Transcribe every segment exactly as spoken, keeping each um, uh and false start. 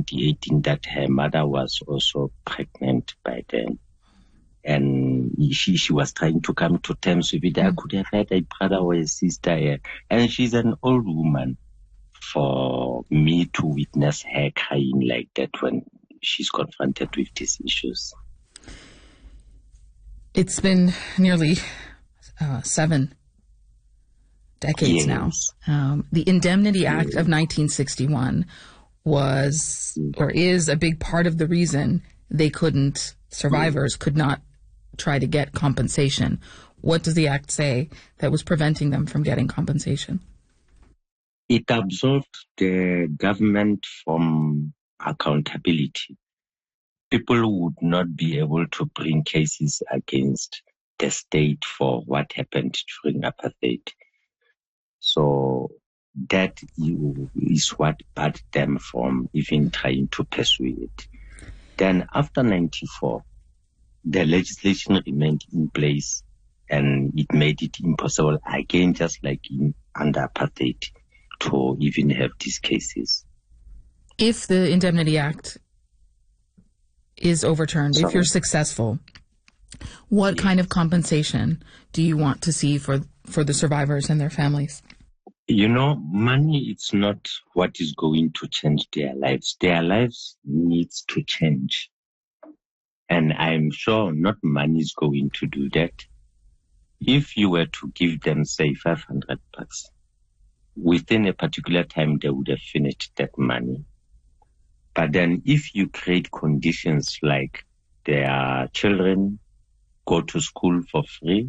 twenty eighteen that her mother was also pregnant by then. And she, she was trying to come to terms with it. I could have had a brother or a sister here. And she's an old woman. For me to witness her crying like that when she's confronted with these issues. It's been nearly uh, seven decades yes. now. Um, the Indemnity Act yes. of nineteen sixty-one was or is a big part of the reason they couldn't, survivors yes. could not try to get compensation. What does the act say that was preventing them from getting compensation? It absolved the government from accountability. People would not be able to bring cases against the state for what happened during apartheid. So that is what barred them from even trying to pursue it. Then after ninety-four, the legislation remained in place and it made it impossible again, just like in under apartheid, to even have these cases. If the Indemnity Act is overturned, Sorry. if you're successful, what yes. kind of compensation do you want to see for, for the survivors and their families? You know, money is not what is going to change their lives. Their lives needs to change. And I'm sure not money is going to do that. If you were to give them, say, five hundred bucks, within a particular time, they would have finished that money. But then if you create conditions like their children go to school for free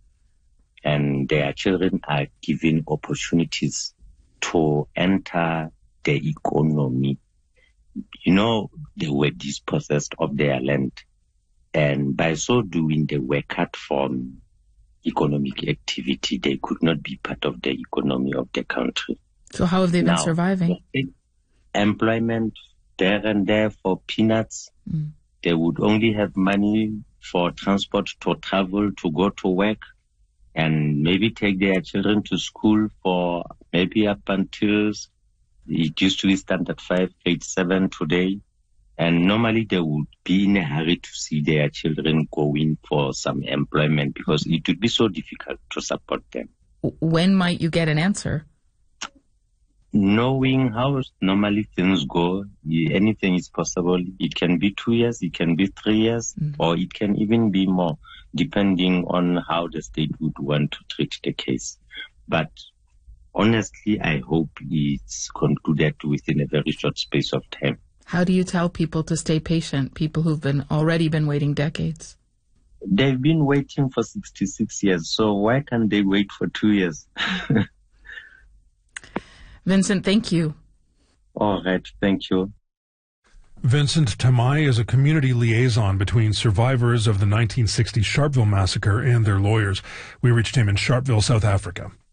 and their children are given opportunities to enter the economy, you know, they were dispossessed of their land. And by so doing, they were cut from economic activity. They could not be part of the economy of the country. So how have they been now, surviving? Employment there and there for peanuts. Mm. They would only have money for transport to travel, to go to work, and maybe take their children to school for maybe up until it used to be standard five, grade seven today. And normally they would be in a hurry to see their children going for some employment because it would be so difficult to support them. When might you get an answer? Knowing how normally things go, anything is possible. It can be two years, it can be three years, mm-hmm. or it can even be more, depending on how the state would want to treat the case. But honestly, I hope it's concluded within a very short space of time. How do you tell people to stay patient, people who've been already been waiting decades? They've been waiting for sixty-six years, so why can't they wait for two years? Vincent, thank you. All right, thank you. Vincent Tamai is a community liaison between survivors of the nineteen sixty Sharpeville massacre and their lawyers. We reached him in Sharpeville, South Africa.